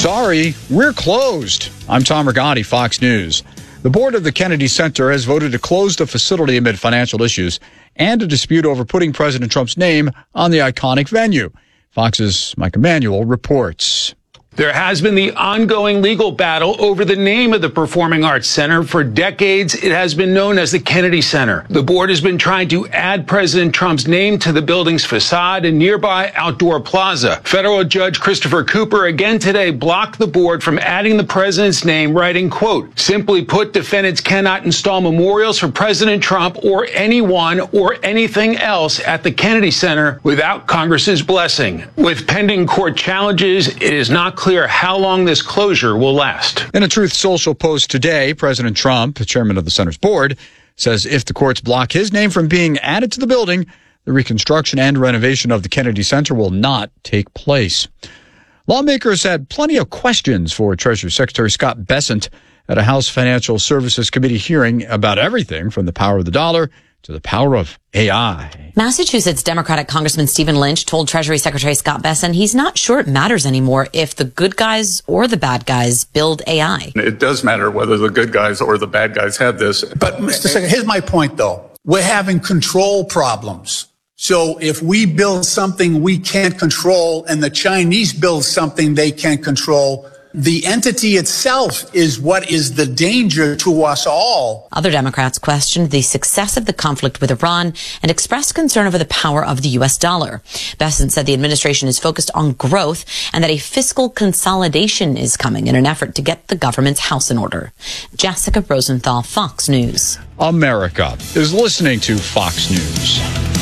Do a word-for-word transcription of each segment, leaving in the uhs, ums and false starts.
Sorry, we're closed. I'm Tom Rigotti, Fox News. The board of the Kennedy Center has voted to close the facility amid financial issues and a dispute over putting President Trump's name on the iconic venue. Fox's Mike Emanuel reports. There has been the ongoing legal battle over the name of the Performing Arts Center. For decades, it has been known as the Kennedy Center. The board has been trying to add President Trump's name to the building's facade and nearby outdoor plaza. Federal Judge Christopher Cooper again today blocked the board from adding the president's name, writing, quote, "Simply put, defendants cannot install memorials for President Trump or anyone or anything else at the Kennedy Center without Congress's blessing." With pending court challenges, it is not clear clear how long this closure will last. In a Truth Social post today, President Trump, the chairman of the center's board, says if the courts block his name from being added to the building, the reconstruction and renovation of the Kennedy Center will not take place. Lawmakers had plenty of questions for Treasury Secretary Scott Bessent at a House Financial Services Committee hearing about everything from the power of the dollar to the power of A I. Massachusetts Democratic Congressman Stephen Lynch told Treasury Secretary Scott Bessent he's not sure it matters anymore if the good guys or the bad guys build A I. It does matter whether the good guys or the bad guys have this. But, Mister Secretary, here's my point, though. We're having control problems. So if we build something we can't control and the Chinese build something they can't control, the entity itself is what is the danger to us all. Other Democrats questioned the success of the conflict with Iran and expressed concern over the power of the U S dollar. Bessent said the administration is focused on growth and that a fiscal consolidation is coming in an effort to get the government's house in order. Jessica Rosenthal, Fox News. America is listening to Fox News.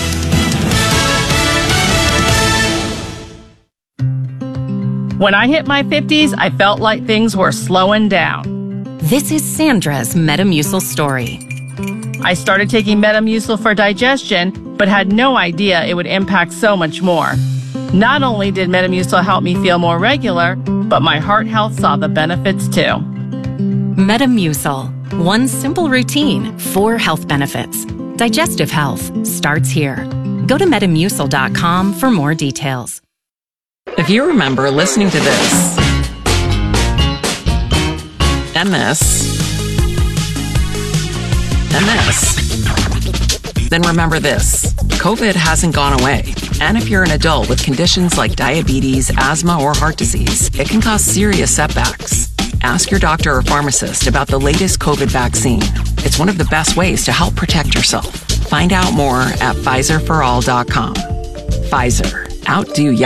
When I hit my fifties, I felt like things were slowing down. This is Sandra's Metamucil story. I started taking Metamucil for digestion, but had no idea it would impact so much more. Not only did Metamucil help me feel more regular, but my heart health saw the benefits too. Metamucil. One simple routine, four health benefits. Digestive health starts here. Go to metamucil dot com for more details. If you remember listening to this, and this, and this, then remember this. COVID hasn't gone away. And if you're an adult with conditions like diabetes, asthma, or heart disease, it can cause serious setbacks. Ask your doctor or pharmacist about the latest COVID vaccine. It's one of the best ways to help protect yourself. Find out more at Pfizer for all dot com. Pfizer. Outdo ya.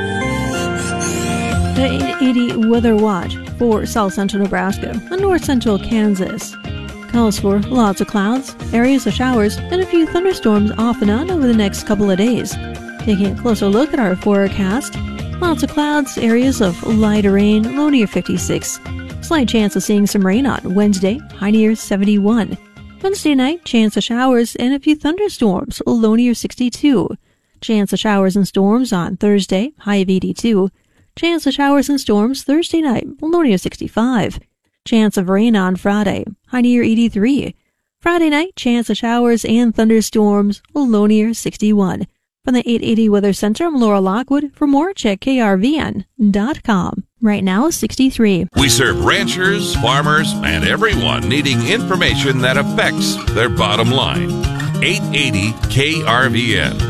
The eight eighty Weather Watch for South Central Nebraska and North Central Kansas calls for lots of clouds, areas of showers, and a few thunderstorms off and on over the next couple of days. Taking a closer look at our forecast, lots of clouds, areas of light rain, low near fifty-six. Slight chance of seeing some rain on Wednesday, high near seventy-one. Wednesday night, chance of showers and a few thunderstorms, low near sixty-two. Chance of showers and storms on Thursday, high of eighty-two. Chance of showers and storms Thursday night, low near sixty-five. Chance of rain on Friday, high near eighty-three. Friday night, chance of showers and thunderstorms, low near sixty-one. From the eight eighty Weather Center, I'm Laura Lockwood. For more, check K R V N dot com. Right now, sixty-three. We serve ranchers, farmers, and everyone needing information that affects their bottom line. eight eighty K R V N.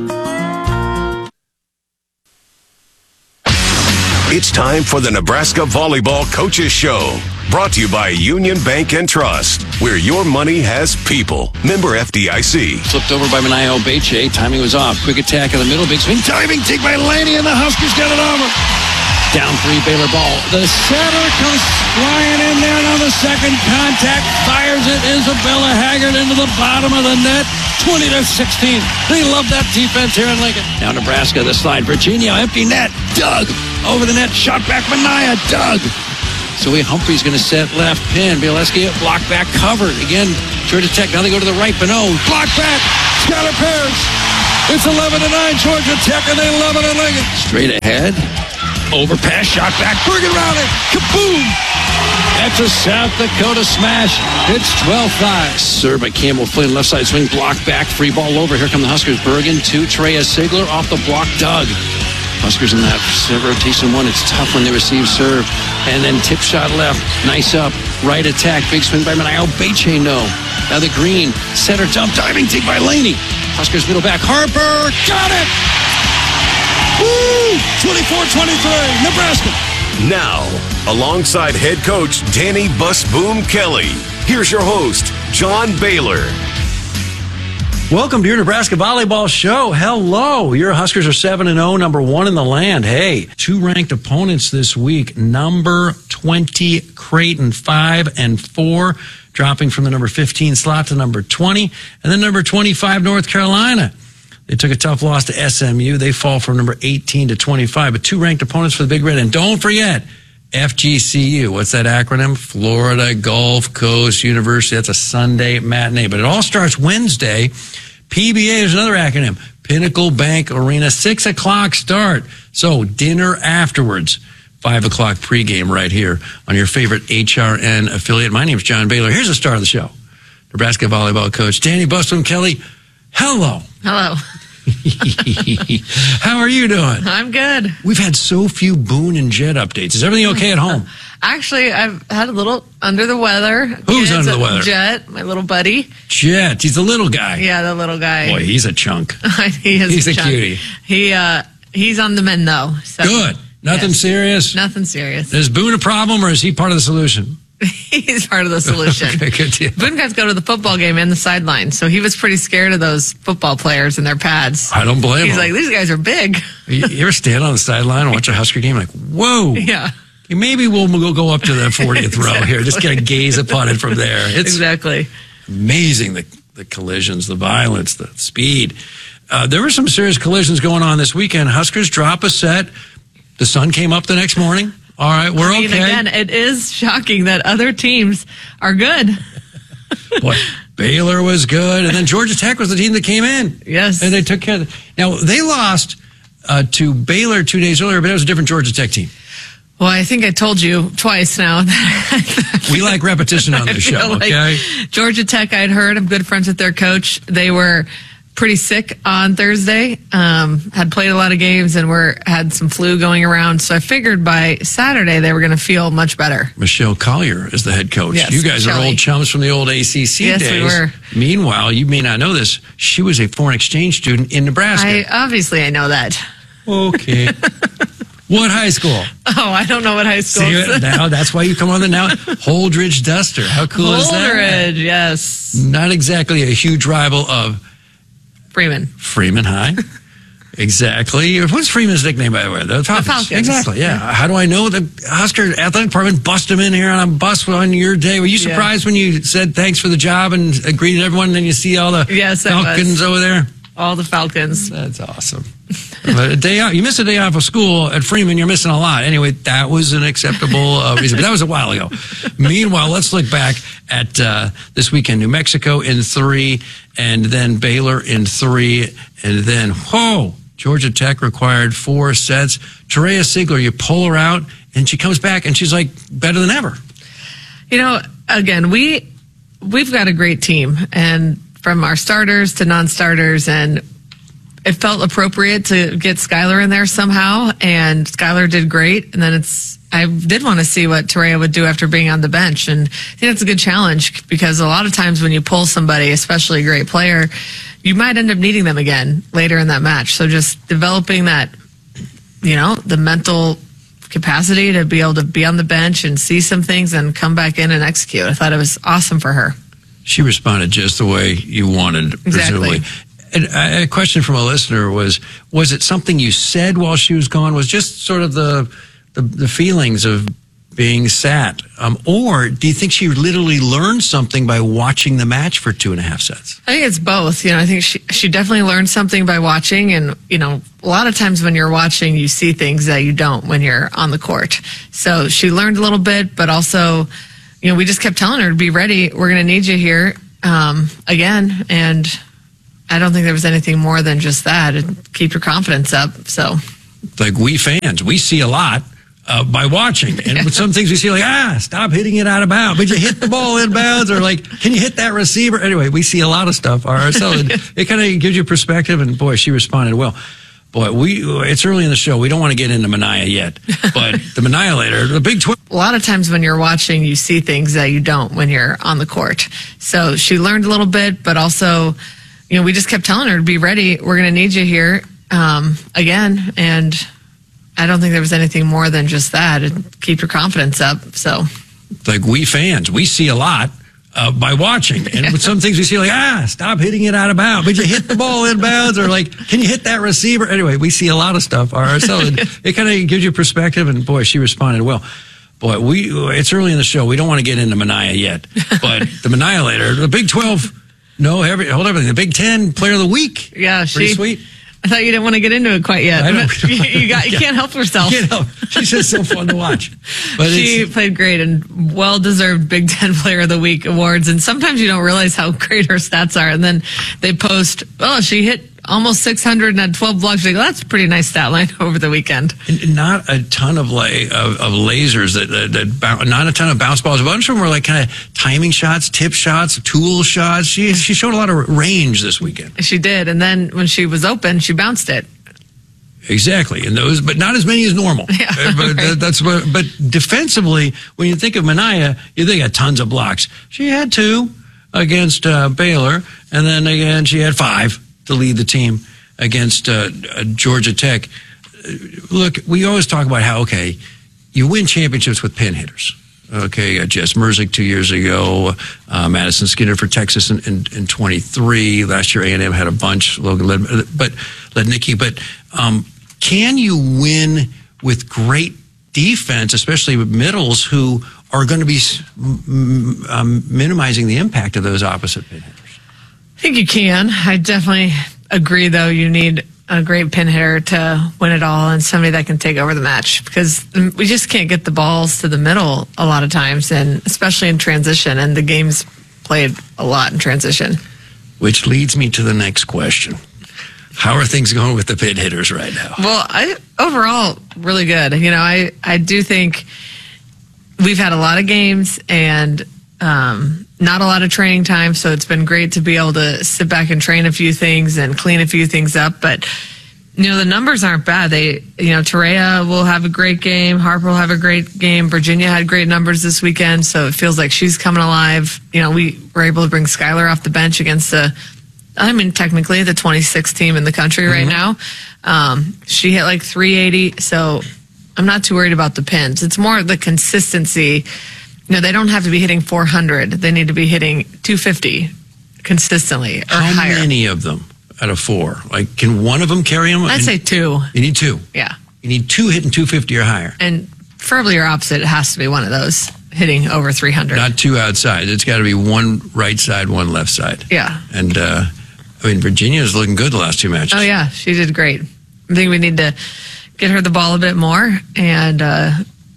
It's time for the Nebraska Volleyball Coaches Show. Brought to you by Union Bank and Trust, where your money has people. Member F D I C. Flipped over by Manayo Beche. Timing was off. Quick attack in the middle. Big swing. Diving take by Laney, and the Huskers got it over. Down three, Baylor ball. The setter comes flying in there on the second contact. Fires it. Isabella Haggard into the bottom of the net. twenty to sixteen. They love that defense here in Lincoln. Now Nebraska, the slide. Virginia, empty net. Doug. Over the net. Shot back. Manaya. Doug. So Humphrey's going to set left pin. Bielewski block back covered. Again, Georgia Tech. Now they go to the right. Beno. Block back. Skylar Pears. It's eleven to nine. Georgia Tech, and they love it at Lincoln. Straight ahead. Overpass, shot back, Bergen around it, kaboom! That's a South Dakota smash. It's twelve five. Serve by Campbell Flynn, left side swing, block back, free ball over. Here come the Huskers. Bergen to Trey Sigler off the block. Doug Huskers in that rotation one. It's tough when they receive serve. And then tip shot left. Nice up. Right attack. Big swing by Manio. Beche, no. Now the green. Center dump. Diving dig by Laney. Huskers middle back. Harper. Got it! Woo! twenty-four twenty-three. Nebraska. Now, alongside head coach Danny Bus Boom Kelly, here's your host, John Baylor. Welcome to your Nebraska Volleyball Show. Hello. Your Huskers are seven and oh, number one in the land. Hey, two ranked opponents this week. Number twenty, Creighton, five and four, dropping from the number fifteen slot to number twenty. And then number twenty-five, North Carolina. They took a tough loss to S M U. They fall from number eighteen to twenty-five. But two ranked opponents for the Big Red. And don't forget, F G C U. What's that acronym? Florida Gulf Coast University. That's a Sunday matinee. But it all starts Wednesday. P B A is another acronym. Pinnacle Bank Arena. Six o'clock start. So dinner afterwards. Five o'clock pregame right here on your favorite H R N affiliate. My name is John Baylor. Here's the star of the show. Nebraska volleyball coach Danny Bus Boom Kelly. Hello. Hello. How are you doing? I'm good. We've had so few Boone and Jet updates. Is everything okay at home? Actually, I've had a little under the weather. Who's under the weather? Jet, my little buddy. Jet, he's the little guy. Yeah, the little guy. Boy, he's a chunk. he is he's a, a chunk. cutie. He uh, he's on the mend though. So. Good. Nothing yes. serious. Nothing serious. Is Boone a problem or is he part of the solution? He's part of the solution. Okay, good deal. Boone got to go to the football game and the sideline, so he was pretty scared of those football players and their pads. I don't blame He's him. like, these guys are big. You, you ever stand on the sideline and watch a Husker game like, whoa. Yeah. Maybe we'll, we'll go up to the fortieth exactly. row here. Just get a gaze upon it from there. It's exactly amazing, the, the collisions, the violence, the speed. Uh, there were some serious collisions going on this weekend. Huskers drop a set. The sun came up the next morning. All right, we're I mean, okay. Again, it is shocking that other teams are good. Boy, Baylor was good, and then Georgia Tech was the team that came in. Yes. And they took care of it. Now, they lost uh, to Baylor two days earlier, but it was a different Georgia Tech team. Well, I think I told you twice now. That we like repetition on the show, like okay? Georgia Tech, I'd heard. I'm good friends with their coach. They were pretty sick on Thursday, um, had played a lot of games and were had some flu going around. So I figured by Saturday they were going to feel much better. Michelle Collier is the head coach. Yes, you guys Shelly. are old chums from the old A C C yes, days. We were. Meanwhile, you may not know this, she was a foreign exchange student in Nebraska. I, obviously, I know that. Okay. What high school? Oh, I don't know what high school See, is. now that's why you come on the now. Holdridge Duster. How cool Holdridge, is that? Holdridge, yes. Not exactly a huge rival of Freeman. Freeman High. Exactly. What's Freeman's nickname, by the way? The Falcons. The Falcons. Exactly, yeah. yeah. How do I know? The Husker Athletic Department bust him in here on a bus on your day. Were you surprised yeah. when you said thanks for the job and greeted everyone and then you see all the yes, Falcons over there? All the Falcons. That's awesome. But a day off, you miss a day off of school at Freeman, you're missing a lot. Anyway, that was an acceptable uh, reason, but that was a while ago. Meanwhile, let's look back at uh, this weekend. New Mexico in three, and then Baylor in three, and then, whoa, Georgia Tech required four sets. Terea Sigler, you pull her out, and she comes back, and she's like better than ever. You know, again, we, we've got a great team, and from our starters to non-starters, and it felt appropriate to get Skylar in there somehow, and Skylar did great. And then it's, I did want to see what Terea would do after being on the bench. And I think that's a good challenge because a lot of times when you pull somebody, especially a great player, you might end up needing them again later in that match. So just developing that, you know, the mental capacity to be able to be on the bench and see some things and come back in and execute. I thought it was awesome for her. She responded just the way you wanted, presumably. Exactly. And a question from a listener was, was it something you said while she was gone? Was just sort of the the, the feelings of being sat? Um, or do you think she literally learned something by watching the match for two and a half sets? I think it's both. You know, I think she, she definitely learned something by watching. And, you know, a lot of times when you're watching, you see things that you don't when you're on the court. So she learned a little bit, but also, you know, we just kept telling her to be ready. We're going to need you here um, again. And I don't think there was anything more than just that. And keep your confidence up. So, like we fans, we see a lot uh, by watching, and yeah. with some things we see like, ah, stop hitting it out of bounds. But you hit the ball in bounds, or like, can you hit that receiver? Anyway, we see a lot of stuff ourselves. It, it kind of gives you perspective. And boy, she responded well. Boy, we it's early in the show. We don't want to get into Mania yet. But the Maniator, the Big twelve. A lot of times when you're watching, you see things that you don't when you're on the court. So she learned a little bit, but also, you know, we just kept telling her to be ready. We're going to need you here um, again. And I don't think there was anything more than just that. And keep your confidence up. So, like we fans, we see a lot. Uh, by watching. And with some things we see like, ah, stop hitting it out of bounds. But you hit the ball in bounds, or like, can you hit that receiver? Anyway, we see a lot of stuff ourselves. It kind of gives you perspective, and boy, she responded well. Boy, we it's early in the show. We don't want to get into Mania yet. But the Maniator, the Big twelve, no, every, hold everything. The Big ten Player of the Week. Yeah, pretty she, sweet. I thought you didn't want to get into it quite yet. I don't, you, you, got, you can't help yourself. You can't help. She's just so fun to watch. But she played great and well-deserved Big Ten Player of the Week awards. And sometimes you don't realize how great her stats are. And then they post, oh, she hit almost six hundred and had twelve blocks. They go, that's a pretty nice stat line over the weekend. And not a ton of like of, of lasers that that, that bounce, not a ton of bounce balls. A bunch of them were like kind of timing shots, tip shots, tool shots. She she showed a lot of range this weekend. She did, and then when she was open, she bounced it. Exactly, and those, but not as many as normal. Yeah, but right. that, that's what. But defensively, when you think of Mania, you think of tons of blocks. She had two against uh, Baylor, and then again she had five to lead the team against uh, uh, Georgia Tech. Look, we always talk about how okay, you win championships with pin hitters. Okay, uh, Jess Merzick two years ago, uh, Madison Skinner for Texas in, in, in twenty-three. Last year, A and M had a bunch. Logan Led, but Lednicki. But um, can you win with great defense, especially with middles who are going to be um, minimizing the impact of those opposite pin hitters? I think you can. I definitely agree, though. You need a great pin hitter to win it all and somebody that can take over the match, because we just can't get the balls to the middle a lot of times, and especially in transition. And the game's played a lot in transition. Which leads me to the next question. How are things going with the pin hitters right now? Well, I overall really good. You know, I, I do think we've had a lot of games and um, not a lot of training time, so it's been great to be able to sit back and train a few things and clean a few things up. But, you know, the numbers aren't bad. They, you know, Terea will have a great game. Harper will have a great game. Virginia had great numbers this weekend, so it feels like she's coming alive. You know, we were able to bring Skylar off the bench against the I mean, technically the twenty-sixth team in the country right mm-hmm. now. Um, she hit like three eighty, so I'm not too worried about the pins. It's more the consistency. You know, they don't have to be hitting four hundred. They need to be hitting two fifty consistently or How higher. How many of them out of four? Like, can one of them carry them? I'd and, say two. You need two. Yeah. You need two hitting two fifty or higher. And preferably your opposite, it has to be one of those hitting over three hundred. Not two outside. It's got to be one right side, one left side. Yeah. And, uh, I mean, Virginia is looking good the last two matches. Oh, yeah. She did great. I think we need to get her the ball a bit more. And, uh,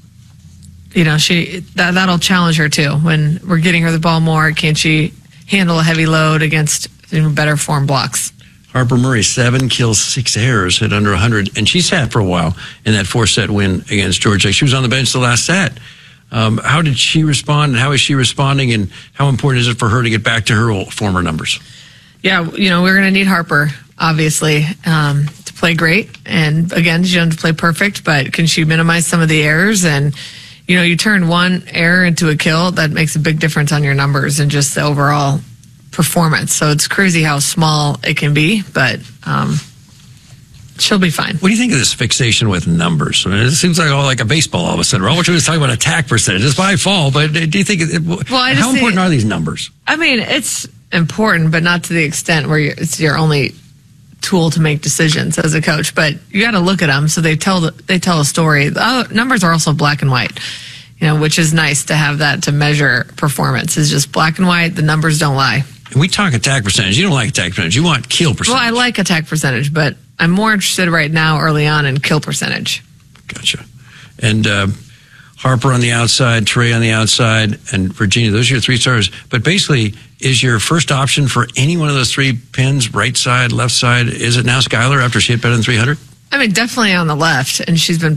you know, she that, that'll challenge her, too. When we're getting her the ball more, can she handle a heavy load against you know, better form blocks? Harper Murray, seven kills, six errors, hit under one hundred. And she sat for a while in that four-set win against Georgia. She was on the bench the last set. Um, how did she respond, and how is she responding, and how important is it for her to get back to her old, former numbers? Yeah, you know, we're going to need Harper, obviously, um, to play great. And again, she doesn't play perfect, but can she minimize some of the errors? And, you know, you turn one error into a kill, that makes a big difference on your numbers and just the overall performance. So it's crazy how small it can be, but um, she'll be fine. What do you think of this fixation with numbers? I mean, it seems like all like a baseball all of a sudden. We're all talking about attack percentage. It's by fall, but do you think, it, well, I how important think, are these numbers? I mean, it's important, but not to the extent where you're, it's your only tool to make decisions as a coach. But you got to look at them so they tell the, they tell a story. The numbers are also black and white, you know, which is nice to have that to measure performance. It's just black and white. The numbers don't lie. And we talk attack percentage. You don't like attack percentage. You want kill percentage. Well, I like attack percentage, but I'm more interested right now early on in kill percentage. Gotcha. And uh, Harper on the outside, Trey on the outside, and Virginia. Those are your three stars. But basically, is your first option for any one of those three pins, right side, left side, is it now Skylar after she hit better than three hundred? I mean, definitely on the left, and she's been